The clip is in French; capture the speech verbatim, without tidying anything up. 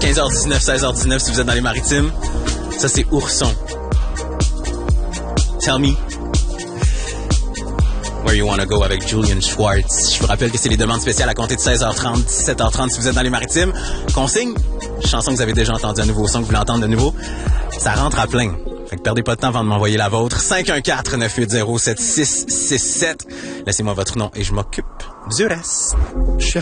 quinze heures dix-neuf, seize heures dix-neuf si vous êtes dans les maritimes. Ça, c'est Ourson. Tell me where you wanna go avec Julian Schwartz. Je vous rappelle que c'est les demandes spéciales à compter de seize heures trente, dix-sept heures trente si vous êtes dans les maritimes. Consigne, chanson que vous avez déjà entendue, un nouveau son que vous voulez entendre de nouveau. Ça rentre à plein. Fait que perdez pas de temps avant de m'envoyer la vôtre. cinq un quatre, neuf huit zéro, sept six six sept. Laissez-moi votre nom et je m'occupe du reste.